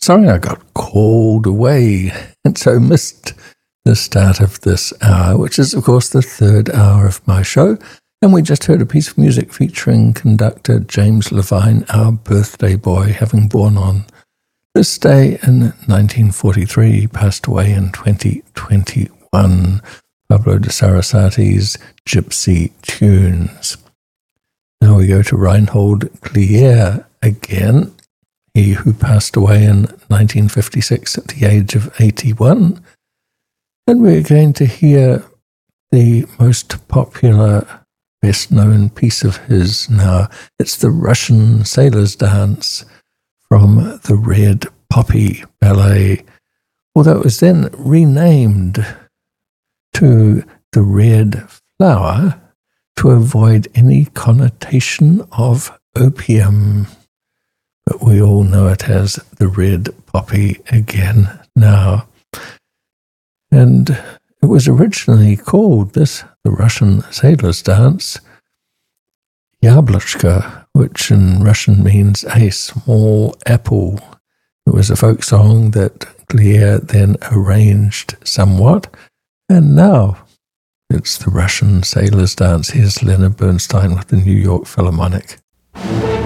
Sorry, I got called away, and so missed the start of this hour, which is, of course, the third hour of my show. And we just heard a piece of music featuring conductor James Levine, our birthday boy, having born on this day in 1943. He passed away in 2021. Pablo de Sarasate's Gypsy Tunes. Now we go to Reinhold Glier again. He who passed away in 1956 at the age of 81. And we're going to hear the most popular, best-known piece of his now. It's the Russian Sailor's Dance from the Red Poppy Ballet, although it was then renamed to the Red Flower to avoid any connotation of opium. But we all know it as the Red Poppy again now. And it was originally called the Russian Sailor's Dance, Yablachka, which in Russian means a small apple. It was a folk song that Glier then arranged somewhat, and now it's the Russian Sailor's Dance. Here's Leonard Bernstein with the New York Philharmonic.